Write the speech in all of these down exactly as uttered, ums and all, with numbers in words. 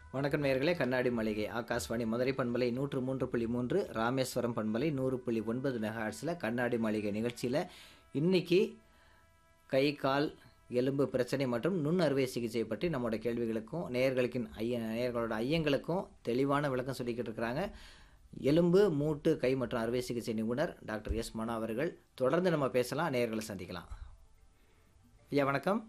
வணக்கம் நேயர்களே. கண்ணாடி மளிகை ஆகாஷ்வாணி மதுரை பண்பலை நூற்று மூன்று புள்ளி மூன்று, ராமேஸ்வரம் பண்பலை நூறு புள்ளி ஒன்பது மெகாஹெர்ட்ஸில் கண்ணாடி மளிகை நிகழ்ச்சியில் இன்னைக்கு கை கால் எலும்பு பிரச்சனை மற்றும் நுண் அறுவை சிகிச்சை பற்றி நம்மளோட கேள்விகளுக்கும் நேயர்களுக்கு ஐய நேயர்களோட ஐயங்களுக்கும் தெளிவான விளக்கம் சொல்லிக்கிட்டு இருக்கிறாங்க எலும்பு மூட்டு கை மற்றும் அறுவை சிகிச்சை நிபுணர் டாக்டர் எஸ் மனோ அவர்கள். தொடர்ந்து நம்ம பேசலாம், நேயர்களை சந்திக்கலாம். ஐயா வணக்கம்.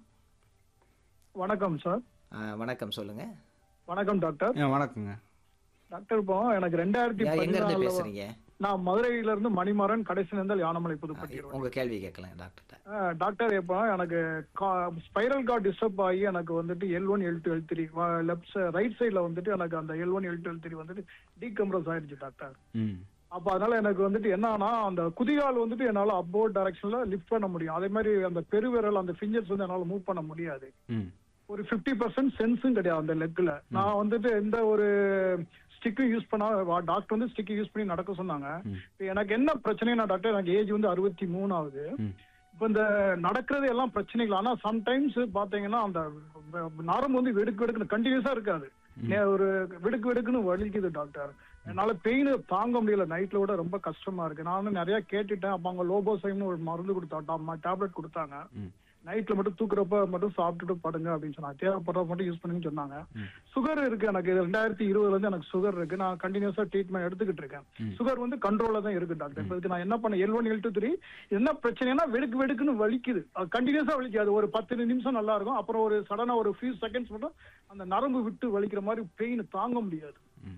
வணக்கம் சார். வணக்கம், சொல்லுங்க. வணக்கம் டாக்டர். வணக்கங்க டாக்டர். இப்போ எனக்கு ரெண்டாயிரத்தி எங்க பேசுறீங்க? நான் மதுரையில இருந்து மணிமாறன், கடைசி நேர்ந்தல் யானமலை புதுப்பட்டி. உங்க கேள்வி கேட்கலாம் டாக்டர். டாக்டர், இப்போ எனக்கு ஸ்பைரல் கார்டு டிஸ்டர்ப் ஆகி எனக்கு வந்துட்டு L one L two L three left right சைட்ல வந்துட்டு எனக்கு அந்த L one L two L three வந்துட்டு டீகம்ப்ரஸ் ஆயிடுச்சு டாக்டர். அப்ப அதனால எனக்கு வந்துட்டு என்னன்னா அந்த குதிகால் வந்துட்டு என்னால அப்போர்ட் டைரக்ஷன்ல லிஃப்ட் பண்ண முடியும். அதே மாதிரி அந்த பெருவிரல் அந்த ஃபிங்கர்ஸ் வந்து என்னால மூவ் பண்ண முடியாது. ஒரு பிப்டி பர்சன்ட் சென்ஸும் கிடையாது அந்த லெக்ல. நான் வந்துட்டு எந்த ஒரு ஸ்டிக்கும் யூஸ் பண்ணா டாக்டர் வந்து ஸ்டிக் யூஸ் பண்ணி நடக்க சொன்னாங்க. எனக்கு என்ன பிரச்சனைனா டாக்டர், எனக்கு ஏஜ் வந்து அறுபத்தி மூணு ஆகுது. இப்ப இந்த நடக்கிறது எல்லாம் பிரச்சனைகள். ஆனா சம்டைம்ஸ் பாத்தீங்கன்னா அந்த நரம்பு வந்து வெடுக்கு வெடுக்குன்னு கண்டினியூஸா இருக்காது, ஒரு வெடுக்கு வெடுக்குன்னு வலிக்குது டாக்டர். என்னால பெயின் தாங்க முடியல. நைட்ல கூட ரொம்ப கஷ்டமா இருக்கு. நான் வந்து நிறைய கேட்டுட்டேன். அப்ப அவங்க லோபோசைம்னு ஒரு மருந்து கொடுத்தா டேப்லெட் கொடுத்தாங்க. நைட்ல மட்டும் தூக்குறப்ப மட்டும் சாப்பிட்டுட்டு படுங்க அப்படின்னு சொன்னாங்க. தேவைப்படுறப்ப மட்டும் யூஸ் பண்ணுன்னு சொன்னாங்க. சுகர் இருக்கு எனக்கு. ரெண்டாயிரத்தி இருபதுல இருந்து எனக்கு சுகர் இருக்கு. நான் கண்டினியூஸா ட்ரீட்மெண்ட் எடுத்துக்கிட்டு இருக்கேன். சுகர் வந்து கண்ட்ரோல்ல தான் இருக்கு டாக்டர். இப்போ இதுக்கு நான் என்ன பண்ண, L one L two three என்ன பிரச்சனைனா வெடுக்கு வெடுக்குன்னு வலிக்குது. கண்டினியூஸா வலிக்காது. ஒரு பத்து நிமிஷம் நல்லா இருக்கும், அப்புறம் ஒரு சடனா ஒரு ஃபியூ செகண்ட்ஸ் மட்டும் அந்த நரம்பு விட்டு வலிக்கிற மாதிரி பெயின் தாங்க முடியாது.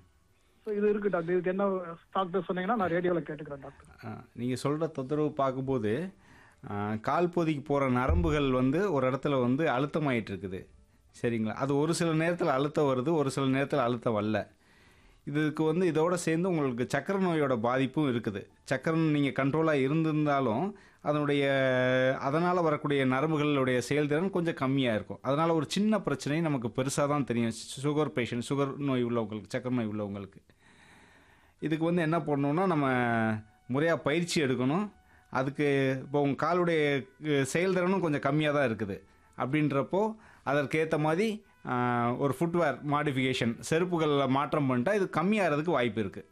இது இருக்கு டாக்டர். இதுக்கு என்ன டாக்டர் சொன்னீங்கன்னா நான் ரேடியோவில் கேட்டுக்கிறேன் டாக்டர். நீங்க சொல்ற தொந்தரவு பார்க்கும்போது கால் பகுதிக்கு போகிற நரம்புகள் வந்து ஒரு இடத்துல வந்து அழுத்தமாயிட்டு இருக்குது, சரிங்களா? அது ஒரு சில நேரத்தில் அழுத்தம் வருது, ஒரு சில நேரத்தில் அழுத்தம் வரல. இதுக்கு வந்து இதோட சேர்ந்து உங்களுக்கு சக்கரை நோயோட பாதிப்பும் இருக்குது. சக்கரை நீங்கள் கண்ட்ரோலாக இருந்திருந்தாலும் அதனுடைய அதனால் வரக்கூடிய நரம்புகளுடைய செயல்திறன் கொஞ்சம் கம்மியாக இருக்கும். அதனால் ஒரு சின்ன பிரச்சனை நமக்கு பெருசாக தான் தெரியும். சுகர் பேஷண்ட், சுகர் நோய் உள்ளவங்களுக்கு, சக்கரை நோய் உள்ளவங்களுக்கு இதுக்கு வந்து என்ன பண்ணணுன்னா நம்ம முறையாக பயிற்சி எடுக்கணும். அதுக்கு இப்போ உங்கள் காலுடைய செயல்திறனும் கொஞ்சம் கம்மியாக தான் இருக்குது. அப்படின்றப்போ அதற்கேற்ற மாதிரி ஒரு ஃபுட்வேர் மாடிஃபிகேஷன், செருப்புகளில் மாற்றம் பண்ணிட்டா இது கம்மியாகிறதுக்கு வாய்ப்பு இருக்குது.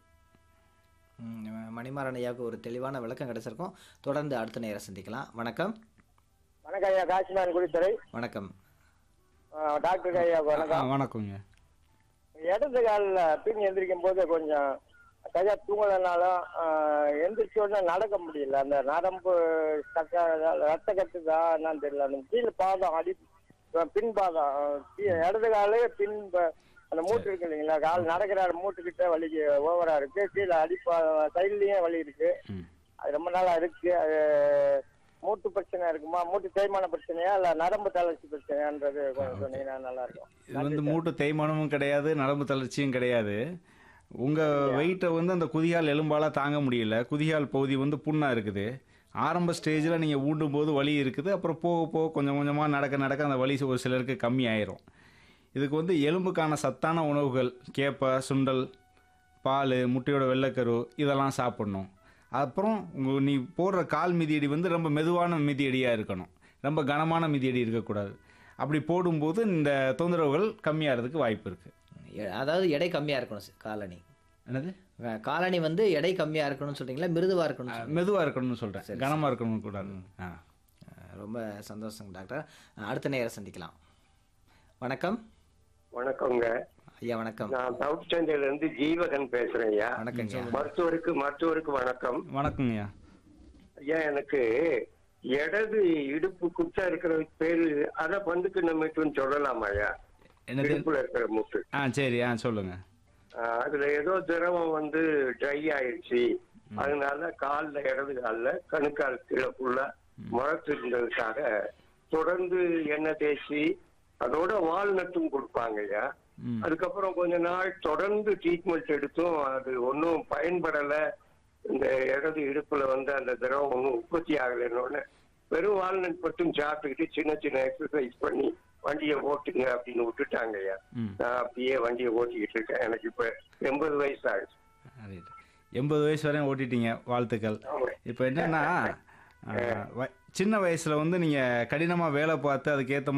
மணிமாறன் ஐயாவுக்கு ஒரு தெளிவான விளக்கம் கிடைச்சிருக்கும். தொடர்ந்து அடுத்த நேரம் சந்திக்கலாம். வணக்கம். வணக்கம் ஐயா, காசிமான் குடித்துறை. வணக்கம் டாக்டர் ஐயா. வணக்கம். வணக்கங்க. இடது காலில் பின் எந்திரிக்கும் போது கொஞ்சம் கையா தூங்கலனாலும் எந்திரிச்ச உடனே நடக்க முடியல. அந்த நரம்பு ரத்த கட்டுதா என்னன்னு தெரியல. அந்த கீழே பாதம் அடி பின் பாதம் இடது காலே பின் அந்த மூட்டு இருக்கு இல்லைங்களா, கால் நடக்கிற மூட்டுக்கிட்ட வலி ஓவரா இருக்கு. கீழே அடிப்பா சைட்லயும் வலி இருக்கு. அது ரொம்ப நாளா இருக்கு. அது மூட்டு பிரச்சனை இருக்குமா, மூட்டு தேய்மான பிரச்சனையா இல்ல நரம்பு தளர்ச்சி பிரச்சனையான்றது கொஞ்சம் சொன்னீங்கன்னா நல்லா இருக்கும். இது வந்து மூட்டு தேய்மானமும் கிடையாது, நரம்பு தளர்ச்சியும் கிடையாது. உங்கள் வெயிட்டை வந்து அந்த குதிகால் எலும்பால் தாங்க முடியல. குதிகால் பகுதி வந்து புண்ணாக இருக்குது. ஆரம்ப ஸ்டேஜில் நீங்கள் ஊண்டும் போது வலி இருக்குது. அப்புறம் போக போக கொஞ்சம் கொஞ்சமாக நடக்க நடக்க அந்த வலி ஒரு சிலருக்கு கம்மி ஆயிரும். இதுக்கு வந்து எலும்புக்கான சத்தான உணவுகள் கேப்பை, சுண்டல், பால், முட்டையோட வெள்ளைக்கரு இதெல்லாம் சாப்பிட்ணும். அப்புறம் உங்கள் நீ போடுற கால் மிதியடி வந்து ரொம்ப மெதுவான மிதியடியாக இருக்கணும், ரொம்ப கனமான மிதியடி இருக்கக்கூடாது. அப்படி போடும்போது இந்த தொந்தரவுகள் கம்மியாகிறதுக்கு வாய்ப்பு இருக்குது. அதாவது எடை கம்மியாக இருக்கணும் காலணி. என்னது காலணி வந்து எடை கம்மியாக இருக்கணும்னு சொல்கிறீங்களா, மிருதுவாக இருக்கணும்? மெதுவாக இருக்கணும்னு சொல்கிறேன், கனமாக இருக்கணும்னு கூடாது. ஆ, ரொம்ப சந்தோஷங்க டாக்டர். அடுத்த நேரம் சந்திக்கலாம். வணக்கம். வணக்கங்க ஐயா. வணக்கம். நான் சவுத் சென்னையில இருந்து ஜீவகன் பேசுறேன் ஐயா. வணக்கம். மருத்துவருக்கு மருத்துவருக்கு வணக்கம். வணக்கங்க ஐயா. ஐயா, எனக்கு இடது இடுப்பு குச்சா இருக்கிற பேரு அதை பந்துக்கு நம்மட்டுன்னு சொல்லலாமா ஐயா? இடுப்புல இருக்கிற மூட்டு. ஆ சரி, ஆ சொல்லுங்க. அதுல ஏதோ திரவம் வந்து ட்ரை ஆயிடுச்சு. அதனால காலில் இடது காலில் கணுக்கால் கீழே ஃபுல்லா முளைச்சு இருந்ததுக்காக தொடர்ந்து எண்ணெய் தேய்ச்சி அதோட வால்நட்டும் கொடுப்பாங்க ஐயா. அதுக்கப்புறம் கொஞ்ச நாள் தொடர்ந்து ட்ரீட்மெண்ட் எடுத்தும் அது ஒன்றும் பயன்படல. இந்த இடது இடுப்புல வந்து அந்த திரவம் ஒன்றும் உற்பத்தி ஆகலைன்னு வெறும் வால்நட் மட்டும் சாப்பிட்டுக்கிட்டு சின்ன சின்ன எக்ஸசைஸ் பண்ணி வண்டியை ஓட்டுங்க அப்படின்னு விட்டுட்டாங்க ஐயா. நான் அப்படியே வண்டியை ஓட்டிக்கிட்டு இருக்கேன். எனக்கு இப்ப எண்பது வயசு ஆகுது. எண்பது வயசு வரையும் ஓட்டிட்டீங்க, வாழ்த்துக்கள். இப்போ என்னன்னா சின்ன வயசுல வந்து நீங்க கடினமா வேலை பார்த்து அதுக்கேற்ற